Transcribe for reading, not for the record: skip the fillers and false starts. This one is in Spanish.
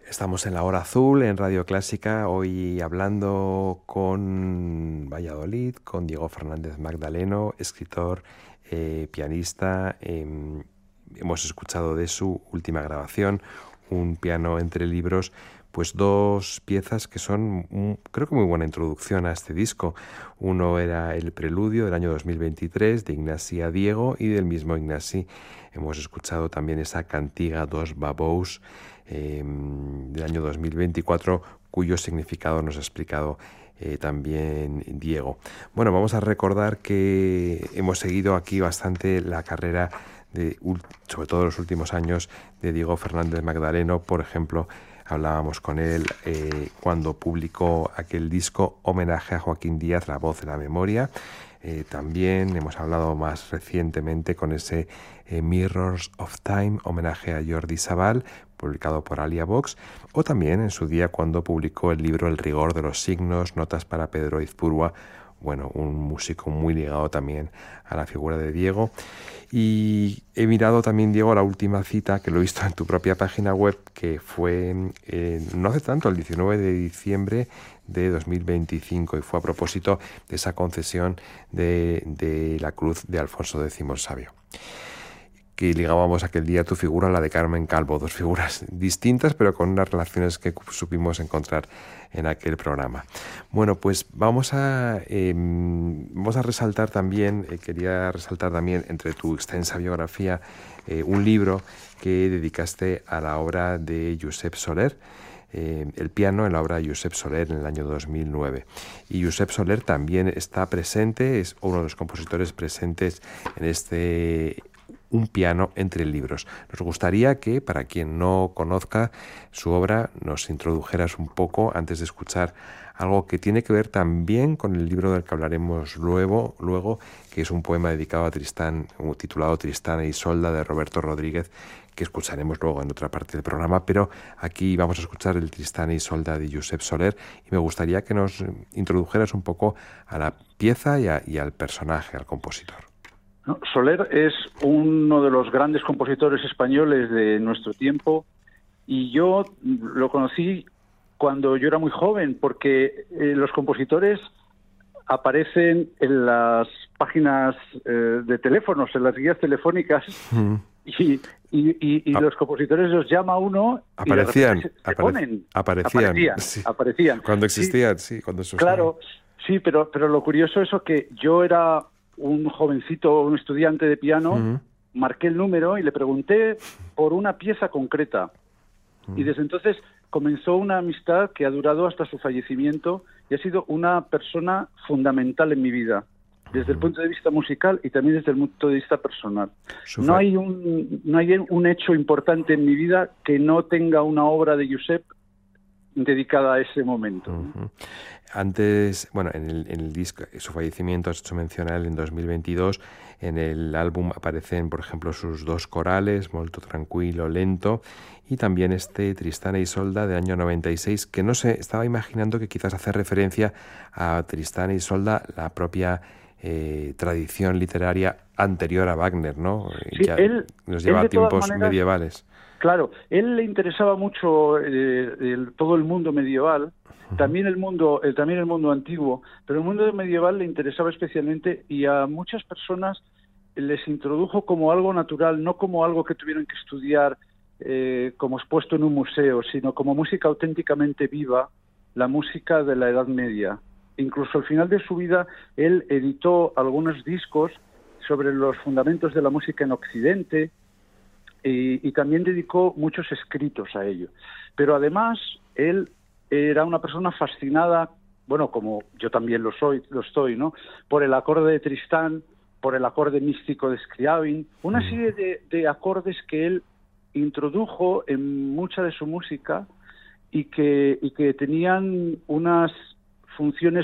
Estamos en la Hora Azul, en Radio Clásica, hoy hablando con Valladolid, con Diego Fernández Magdaleno, escritor, pianista. Hemos escuchado de su última grabación, Un piano entre libros, pues dos piezas que son, creo que muy buena introducción a este disco. Uno era el Preludio del año 2023 de Ignasi a Diego, y del mismo Ignasi hemos escuchado también esa cantiga Dos Babous del año 2024, cuyo significado nos ha explicado también Diego. Bueno, vamos a recordar que hemos seguido aquí bastante la carrera sobre todo los últimos años, de Diego Fernández Magdaleno. Por ejemplo, hablábamos con él cuando publicó aquel disco Homenaje a Joaquín Díaz, La voz de la memoria. También hemos hablado más recientemente con ese Mirrors of Time, homenaje a Jordi Sabal, publicado por Alia Vox, o también en su día cuando publicó el libro El rigor de los signos, notas para Pedro Izpurua, bueno, un músico muy ligado también a la figura de Diego. Y he mirado también, Diego, la última cita, que lo he visto en tu propia página web, que fue no hace tanto, el 19 de diciembre de 2025, y fue a propósito de esa concesión de la cruz de Alfonso X el Sabio, que ligábamos aquel día tu figura a la de Carmen Calvo, dos figuras distintas pero con unas relaciones que supimos encontrar en aquel programa. Bueno, pues vamos a resaltar también, quería resaltar también entre tu extensa biografía un libro que dedicaste a la obra de Josep Soler, el piano en la obra de Josep Soler en el año 2009. Y Josep Soler también está presente, es uno de los compositores presentes en este Un piano entre libros. Nos gustaría que, para quien no conozca su obra, nos introdujeras un poco antes de escuchar algo que tiene que ver también con el libro del que hablaremos luego, que es un poema dedicado a Tristán, titulado Tristán e Isolda, de Roberto Rodríguez, que escucharemos luego en otra parte del programa, pero aquí vamos a escuchar el Tristán e Isolda de Josep Soler, y me gustaría que nos introdujeras un poco a la pieza y al personaje, al compositor. Soler es uno de los grandes compositores españoles de nuestro tiempo, y yo lo conocí cuando yo era muy joven, porque los compositores aparecen en las páginas de teléfonos, en las guías telefónicas, y los compositores los llama uno y aparecían. Cuando existían, sí. Cuando se claro, sí, pero lo curioso es que yo era un jovencito, un estudiante de piano, marqué el número y le pregunté por una pieza concreta. Y desde entonces comenzó una amistad que ha durado hasta su fallecimiento, y ha sido una persona fundamental en mi vida, desde el punto de vista musical y también desde el punto de vista personal. No hay un hecho importante en mi vida que no tenga una obra de Josep dedicada a ese momento. Antes, bueno, en el disco, su fallecimiento, has hecho mención a él en 2022, en el álbum aparecen, por ejemplo, sus dos corales, Molto Tranquilo, Lento, y también este Tristán e Isolda del año 96, que no sé, estaba imaginando que quizás hace referencia a Tristán e Isolda, la propia tradición literaria anterior a Wagner, ¿no? Sí, nos lleva a tiempos medievales. Claro, él le interesaba mucho todo el mundo medieval, también el mundo antiguo, pero el mundo medieval le interesaba especialmente, y a muchas personas les introdujo como algo natural, no como algo que tuvieron que estudiar como expuesto en un museo, sino como música auténticamente viva, la música de la Edad Media. Incluso al final de su vida, él editó algunos discos sobre los fundamentos de la música en Occidente, y también dedicó muchos escritos a ello. Pero además, él era una persona fascinada, bueno, como yo también lo estoy, ¿no?, por el acorde de Tristán, por el acorde místico de Scriabin, una serie de acordes que él introdujo en mucha de su música y que tenían unas funciones